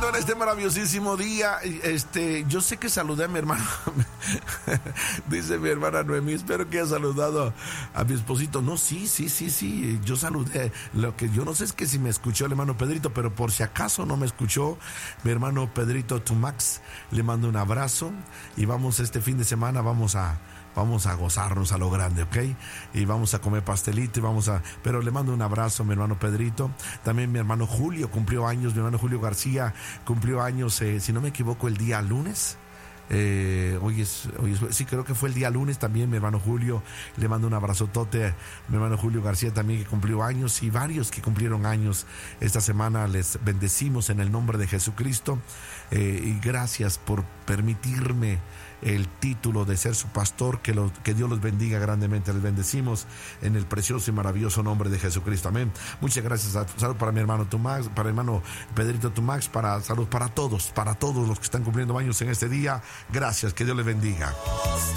viviendo en este maravillosísimo día. Yo sé que saludé a mi hermano. Dice mi hermana Noemí, espero que haya saludado a mi esposito. No, sí. Yo saludé. Lo que yo no sé es que si me escuchó el hermano Pedrito, pero por si acaso no me escuchó, mi hermano Pedrito Tumax, le mando un abrazo y vamos este fin de semana, vamos a gozarnos a lo grande, ¿ok? Y vamos a comer pastelito pero le mando un abrazo a mi hermano Pedrito. También mi hermano Julio cumplió años, mi hermano Julio García cumplió años, si no me equivoco, el día lunes. Sí, creo que fue el día lunes también. Mi hermano Julio, le mando un abrazotote a mi hermano Julio García también, que cumplió años, y varios que cumplieron años esta semana. Les bendecimos en el nombre de Jesucristo, y gracias por permitirme el título de ser su pastor. Que Dios los bendiga grandemente. Les bendecimos en el precioso y maravilloso nombre de Jesucristo, amén. Muchas gracias. Salud para mi hermano Tumax, para el hermano Pedrito Tumax, salud para todos los que están cumpliendo años en este día. Gracias, que Dios les bendiga.